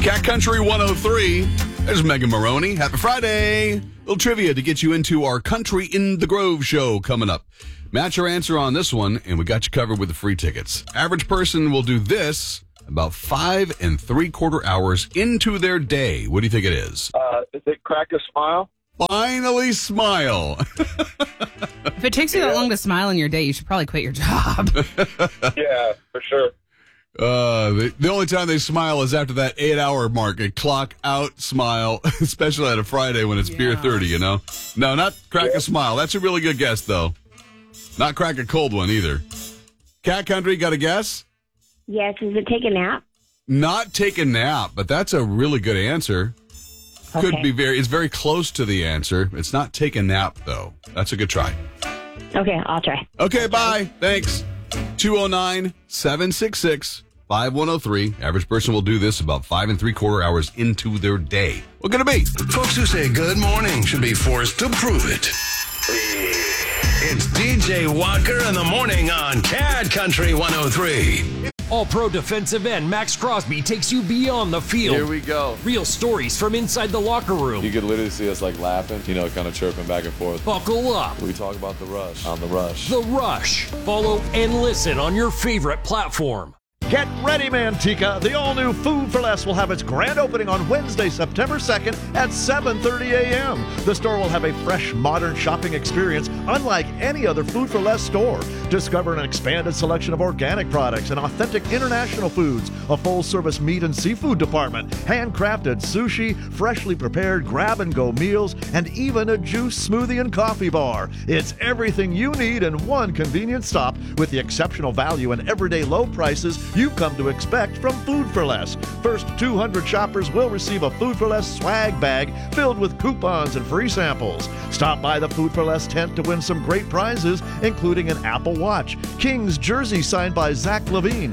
Cat Country 103. There's Megan Maroney. Happy Friday. Little trivia to get you into our Country in the Grove show coming up. Match your answer on this one, and we got you covered with the free tickets. Average person will do this about 5 3/4 hours into their day. What do you think it is? Is it Crack a Smile? Finally smile. If it takes you that long to smile in your day, you should probably quit your job. Yeah, for sure. The only time they smile is after that 8-hour mark. A clock out smile, especially on a Friday when it's beer 30, you know? No, not crack a smile. That's a really good guess, though. Not crack a cold one, either. Cat Country, got a guess? Yes, is it take a nap? Not take a nap, but that's a really good answer. Okay. Could be it's very close to the answer. It's not take a nap, though. That's a good try. Okay, I'll try. Okay, bye. Thanks. 209-766-5103. Average person will do this about 5 3/4 hours into their day. What could it be? Folks who say good morning should be forced to prove it. It's DJ Walker in the morning on Cat Country 103. All-Pro defensive end Max Crosby takes you beyond the field. Here we go. Real stories from inside the locker room. You could literally see us like laughing, kind of chirping back and forth. Buckle up. We talk about The Rush on The Rush. The Rush. Follow and listen on your favorite platform. Get ready, Manteca. The all-new Food for Less will have its grand opening on Wednesday, September 2nd at 7:30 a.m. The store will have a fresh, modern shopping experience unlike any other Food for Less store. Discover an expanded selection of organic products and authentic international foods, a full-service meat and seafood department, handcrafted sushi, freshly prepared grab-and-go meals, and even a juice, smoothie, and coffee bar. It's everything you need in one convenient stop with the exceptional value and everyday low prices you've come to expect from Food for Less. First 200 shoppers will receive a Food for Less swag bag filled with coupons and free samples. Stop by the Food for Less tent to win some great prizes, including an Apple Watch, King's jersey signed by Zach Levine,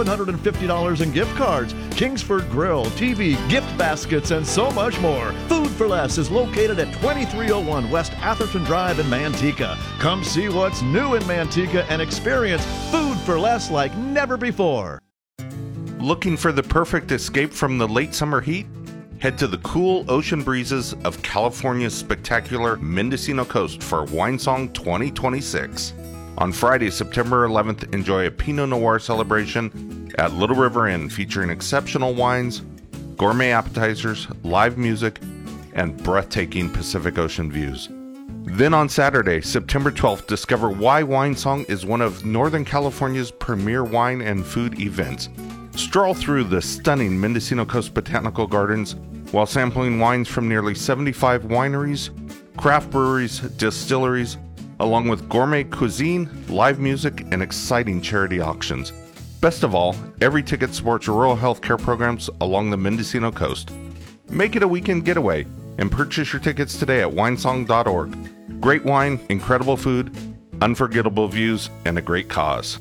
$750 in gift cards, Kingsford Grill, TV, gift baskets, and so much more. Food for Less is located at 2301 West Atherton Drive in Manteca. Come see what's new in Manteca and experience Food for Less like never before. Looking for the perfect escape from the late summer heat? Head to the cool ocean breezes of California's spectacular Mendocino Coast for Wine Song 2026. On Friday, September 11th, enjoy a Pinot Noir celebration at Little River Inn featuring exceptional wines, gourmet appetizers, live music, and breathtaking Pacific Ocean views. Then on Saturday, September 12th, discover why Wine Song is one of Northern California's premier wine and food events. Stroll through the stunning Mendocino Coast Botanical Gardens while sampling wines from nearly 75 wineries, craft breweries, distilleries, along with gourmet cuisine, live music, and exciting charity auctions. Best of all, every ticket supports rural health care programs along the Mendocino Coast. Make it a weekend getaway and purchase your tickets today at winesong.org. Great wine, incredible food, unforgettable views, and a great cause.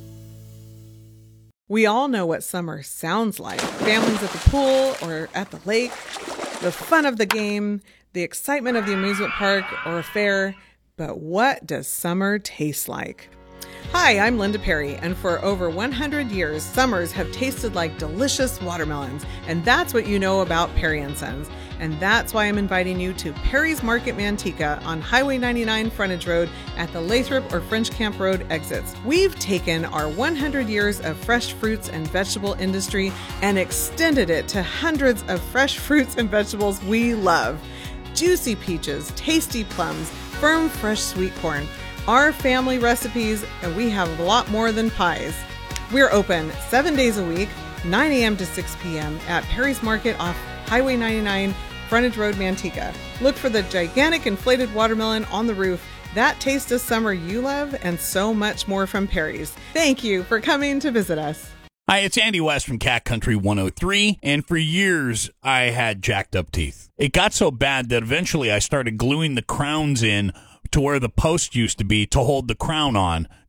We all know what summer sounds like. Families at the pool or at the lake, the fun of the game, the excitement of the amusement park or a fair. But what does summer taste like? Hi, I'm Linda Perry, and for over 100 years, summers have tasted like delicious watermelons, and that's what you know about Perry & Sons. And that's why I'm inviting you to Perry's Market Manteca on Highway 99 Frontage Road at the Lathrop or French Camp Road exits. We've taken our 100 years of fresh fruits and vegetable industry and extended it to hundreds of fresh fruits and vegetables we love. Juicy peaches, tasty plums, firm fresh sweet corn. Our family recipes, and we have a lot more than pies. We're open 7 days a week, 9 a.m. to 6 p.m. at Perry's Market off Highway 99, Frontage Road, Manteca. Look for the gigantic inflated watermelon on the roof, that taste of summer you love, and so much more from Perry's. Thank you for coming to visit us. Hi, it's Andy West from Cat Country 103, and for years I had jacked up teeth. It got so bad that eventually I started gluing the crowns in to where the post used to be to hold the crown on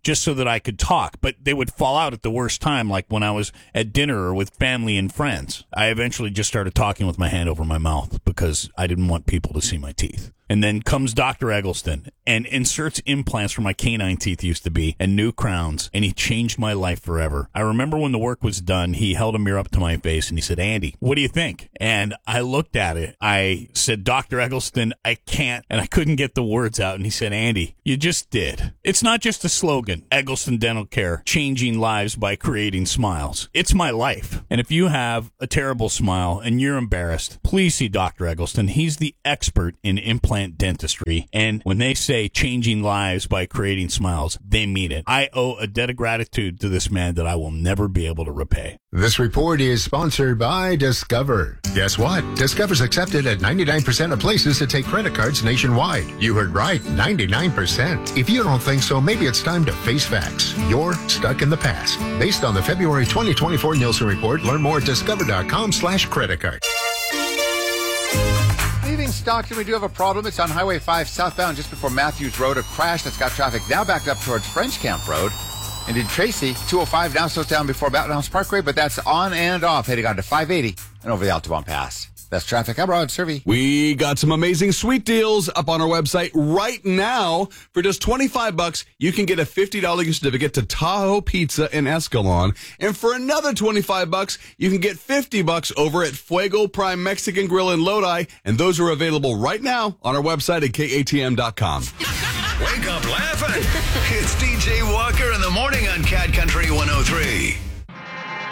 just so that I could talk, but they would fall out at the worst time, like when I was at dinner or with family and friends. I eventually just started talking with my hand over my mouth because I didn't want people to see my teeth. And then comes Dr. Eggleston and inserts implants where my canine teeth used to be and new crowns, and he changed my life forever. I remember when the work was done, he held a mirror up to my face and he said, Andy, what do you think? And I looked at it. I said, Dr. Eggleston, I can't, and I couldn't get the words out. And he said, Andy, you just did. It's not just a slogan, Eggleston Dental Care, changing lives by creating smiles. It's my life. And if you have a terrible smile and you're embarrassed, please see Dr. Eggleston. He's the expert in implant dentistry, and when they say changing lives by creating smiles, they mean it. I owe a debt of gratitude to this man that I will never be able to repay. This report is sponsored by Discover. Guess what? Discover's accepted at 99% of places that take credit cards nationwide. You heard right, 99%. If you don't think so, maybe it's time to face facts. You're stuck in the past. Based on the February 2024 Nielsen report, learn more at discover.com/credit card. Leaving Stockton, we do have a problem. It's on Highway 5 southbound just before Matthews Road. A crash that's got traffic now backed up towards French Camp Road. And in Tracy, 205 now slows down before Mountain House Parkway, but that's on and off, heading on to 580 and over the Altamont Pass. That's traffic. I'm Rod Servey. We got some amazing sweet deals up on our website right now. For just $25, you can get a $50 gift certificate to Tahoe Pizza in Escalon. And for another $25, you can get $50 over at Fuego Prime Mexican Grill in Lodi. And those are available right now on our website at KATM.com. Wake up laughing. It's DJ Walker in the morning on Cat Country 103.